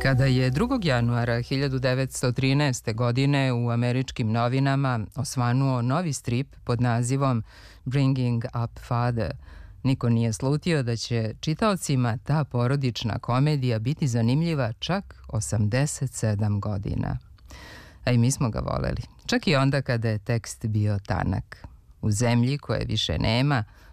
Kada je 2. januara 1913. godine u američkim novinama osvanuo novi strip pod nazivom Bringing Up Father, niko nije slutio da će čitaocima ta porodična komedija biti zanimljiva čak 87 godina. A i mi smo ga voleli, čak i onda kada je tekst bio tanak. U zemlji koje više nema,